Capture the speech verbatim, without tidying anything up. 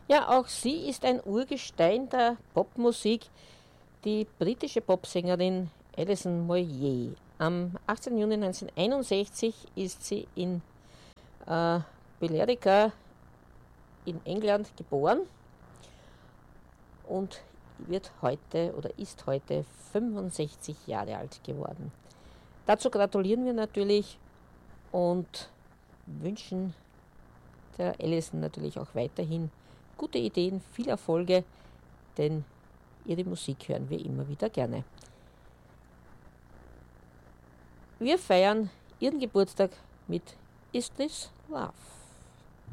Ja, auch sie ist ein Urgestein der Popmusik, die britische Popsängerin Alison Moyet. Am achtzehnten Juni neunzehnhunderteinundsechzig ist sie in äh, Billerica in England geboren und wird heute oder ist heute fünfundsechzig Jahre alt geworden. Dazu gratulieren wir natürlich und wünschen der Alison natürlich auch weiterhin gute Ideen, viel Erfolge, denn ihre Musik hören wir immer wieder gerne. Wir feiern ihren Geburtstag mit Is This Love?